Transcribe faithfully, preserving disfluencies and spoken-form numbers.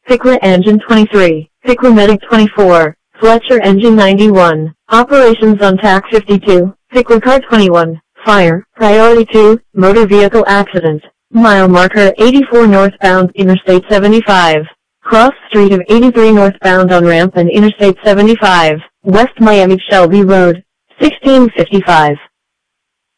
Pickla Engine twenty-three, Pickla Medic twenty-four, Fletcher Engine ninety-one, Operations on T A C fifty-two, Pickla Car twenty-one, Fire, Priority two, Motor Vehicle Accident, Mile Marker eighty-four northbound Interstate seventy-five, Cross Street of eighty-three northbound on ramp and Interstate seventy-five, West Miami Shelby Road, sixteen fifty-five.